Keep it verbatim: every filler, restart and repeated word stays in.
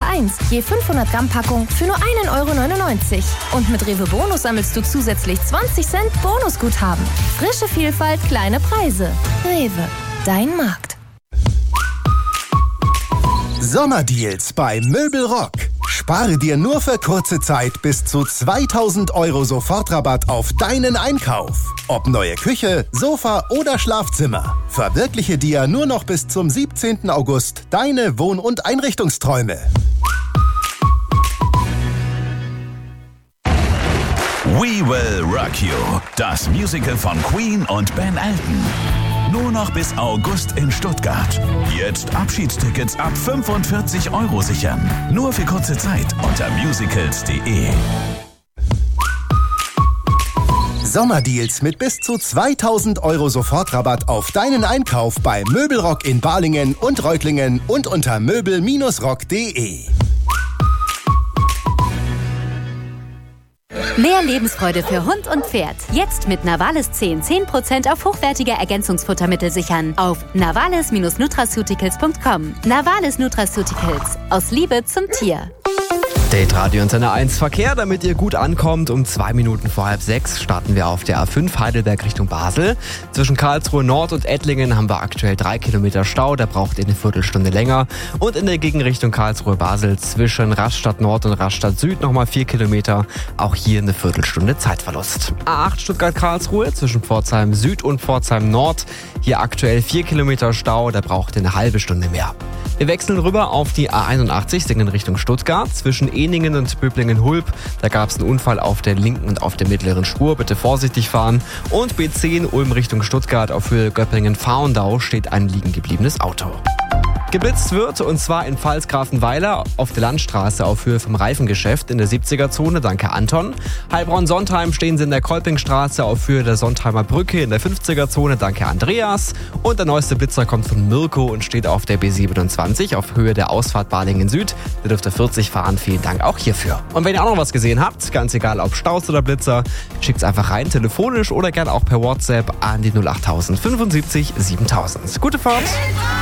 eins, je fünfhundert Gramm Packung für nur ein Euro neunundneunzig. Und mit Rewe Bonus sammelst du zusätzlich zwanzig Cent Bonusguthaben. Frische Vielfalt, kleine Preise. Rewe, dein Markt. Sommerdeals bei Möbelrock. Spare dir nur für kurze Zeit bis zu zweitausend Euro Sofortrabatt auf deinen Einkauf. Ob neue Küche, Sofa oder Schlafzimmer. Verwirkliche dir nur noch bis zum siebzehnten August deine Wohn- und Einrichtungsträume. We Will Rock You, das Musical von Queen und Ben Elton. Nur noch bis August in Stuttgart. Jetzt Abschiedstickets ab fünfundvierzig Euro sichern. Nur für kurze Zeit unter musicals punkt de. Sommerdeals mit bis zu zweitausend Euro Sofortrabatt auf deinen Einkauf bei Möbelrock in Balingen und Reutlingen und unter möbel rock punkt de. Mehr Lebensfreude für Hund und Pferd. Jetzt mit Navalis zehn. zehn Prozent auf hochwertige Ergänzungsfuttermittel sichern. Auf navalis nutraceuticals punkt com. Navalis Nutraceuticals. Aus Liebe zum Tier. Date Radio Antenne eins Verkehr, damit ihr gut ankommt. Um zwei Minuten vor halb sechs starten wir auf der A fünf Heidelberg Richtung Basel. Zwischen Karlsruhe Nord und Ettlingen haben wir aktuell drei Kilometer Stau. Da braucht ihr eine Viertelstunde länger. Und in der Gegenrichtung Karlsruhe-Basel zwischen Rastatt Nord und Rastatt Süd nochmal vier Kilometer. Auch hier eine Viertelstunde Zeitverlust. A acht Stuttgart-Karlsruhe zwischen Pforzheim Süd und Pforzheim Nord. Hier aktuell vier Kilometer Stau. Da braucht ihr eine halbe Stunde mehr. Wir wechseln rüber auf die A einundachtzig in Richtung Stuttgart. Zwischen Ehningen und Böblingen-Hulb. Da gab es einen Unfall auf der linken und auf der mittleren Spur. Bitte vorsichtig fahren. Und B zehn Ulm Richtung Stuttgart auf Höhe Göppingen-Fahrendau steht ein liegen gebliebenes Auto. Geblitzt wird, und zwar in Pfalzgrafenweiler auf der Landstraße auf Höhe vom Reifengeschäft in der siebziger-Zone. Danke Anton. Heilbronn-Sontheim stehen sie in der Kolpingstraße auf Höhe der Sontheimer Brücke in der fünfziger-Zone. Danke Andreas. Und der neueste Blitzer kommt von Mirko und steht auf der B siebenundzwanzig auf Höhe der Ausfahrt Balingen Süd. Ihr dürft vierzig fahren. Vielen Dank auch hierfür. Und wenn ihr auch noch was gesehen habt, ganz egal ob Staus oder Blitzer, schickt's einfach rein, telefonisch oder gerne auch per WhatsApp an die null acht null null fünfundsiebzig siebentausend. Gute Fahrt!